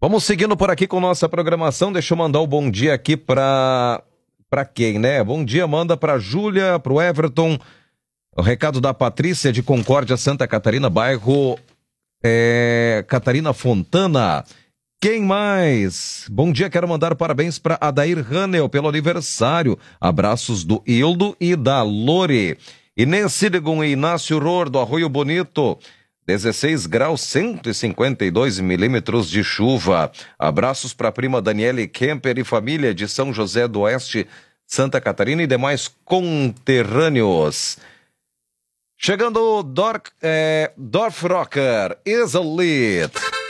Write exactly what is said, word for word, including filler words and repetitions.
Vamos seguindo por aqui com nossa programação. Deixa eu mandar o um bom dia aqui para para quem, né? Bom dia, manda para Júlia, para o Everton. O recado da Patrícia de Concórdia, Santa Catarina, bairro é, Catarina Fontana. Quem mais? Bom dia, quero mandar parabéns para Adair Hanel pelo aniversário. Abraços do Hildo e da Lore. Inês Sidgon e Inácio Rohr do Arroio Bonito. dezesseis graus, cento e cinquenta e dois milímetros de chuva. Abraços para a prima Daniele Kemper e família de São José do Oeste, Santa Catarina e demais conterrâneos. Chegando o Dorf, é, Dorf Rocker, is a lit.